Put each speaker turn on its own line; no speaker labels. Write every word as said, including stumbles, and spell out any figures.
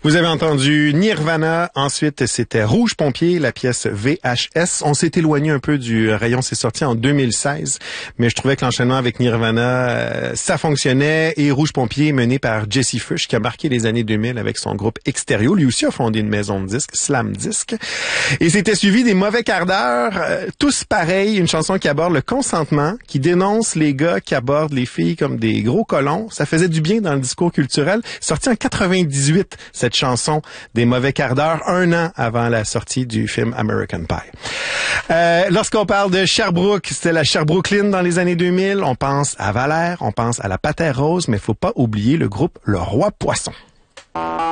Vous avez entendu Nirvana, ensuite c'était Rouge Pompier, la pièce V H S. On s'est éloigné un peu du rayon, c'est sorti en deux mille seize, mais je trouvais que l'enchaînement avec Nirvana, euh, ça fonctionnait, et Rouge Pompier mené par Jesse Fush, qui a marqué les années deux mille avec son groupe Extérieur. Lui aussi a fondé une maison de disques, Slam Disc. Et c'était suivi des Mauvais Quarts d'heure, euh, tous pareils, une chanson qui aborde le consentement, qui dénonce les gars qui abordent les filles comme des gros colons. Ça faisait du bien dans le discours culturel. Sorti en quatre-vingt-dix-huit, cette chanson des Mauvais Quarts d'heure, un an avant la sortie du film American Pie. Euh, lorsqu'on parle de Sherbrooke, c'était la Sherbrooklyn dans les années deux mille. On pense à Valère, on pense à la Patère Rose, mais faut pas oublier le groupe Le Roi Poisson.